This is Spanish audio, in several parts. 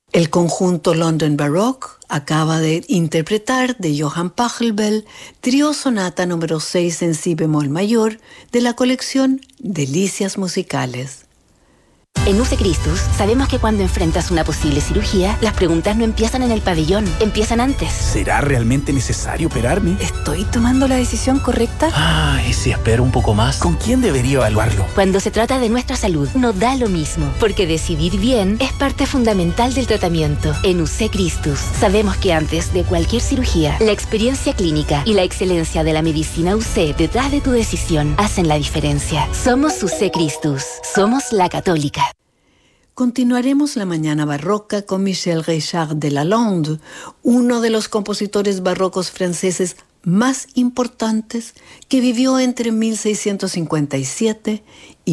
El conjunto London Baroque acaba de interpretar de Johann Pachelbel Trío Sonata número 6 en si bemol mayor de la colección Delicias Musicales. En UC Christus sabemos que cuando enfrentas una posible cirugía, las preguntas no empiezan en el pabellón, empiezan antes. ¿Será realmente necesario operarme? ¿Estoy tomando la decisión correcta? ¿Y si espero un poco más? ¿Con quién debería evaluarlo? Cuando se trata de nuestra salud, no da lo mismo, porque decidir bien es parte fundamental del tratamiento. En UC Christus sabemos que antes de cualquier cirugía, la experiencia clínica y la excelencia de la medicina UC detrás de tu decisión hacen la diferencia. Somos UC Christus, somos la católica. Continuaremos la mañana barroca con Michel Richard de Lalande, uno de los compositores barrocos franceses más importantes que vivió entre 1657 y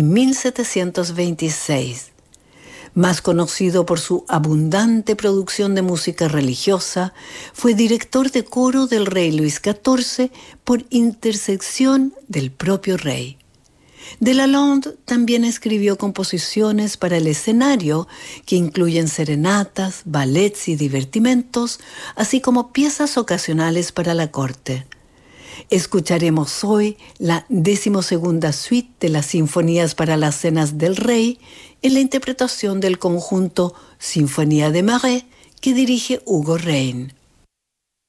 1726. Más conocido por su abundante producción de música religiosa, fue director de coro del rey Luis XIV por intercesión del propio rey. De Lalande también escribió composiciones para el escenario que incluyen serenatas, ballets y divertimentos, así como piezas ocasionales para la corte. Escucharemos hoy la 12ª suite de las Sinfonías para las Cenas del Rey en la interpretación del conjunto Sinfonía de Marais que dirige Hugo Rein.